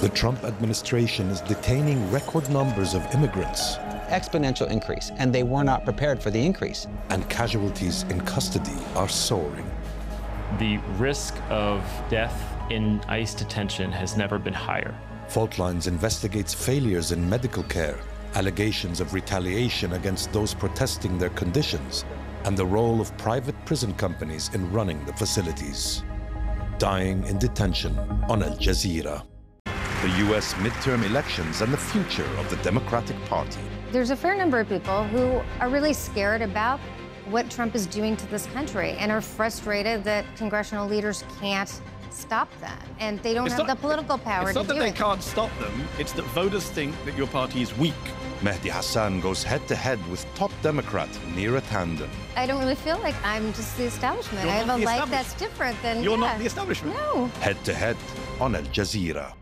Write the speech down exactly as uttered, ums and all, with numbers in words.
The Trump administration is detaining record numbers of immigrants. Exponential increase, and they were not prepared for the increase. And casualties in custody are soaring. The risk of death in ICE detention has never been higher. Fault Lines investigates failures in medical care, allegations of retaliation against those protesting their conditions, and the role of private prison companies in running the facilities. Dying in Detention on Al Jazeera. The U S midterm elections and the future of the Democratic Party. There's a fair number of people who are really scared about what Trump is doing to this country and are frustrated that congressional leaders can't stop that. And they don't it's have not, the political power it's to not that do they it. can't stop them, it's that voters think that your party is weak. Mehdi Hasan goes head-to-head with top Democrat Neera Tanden. I don't really feel like I'm just the establishment. You're I have not a the life establishment. that's different than You're yeah. not the establishment. No. Head-to-head on Al Jazeera.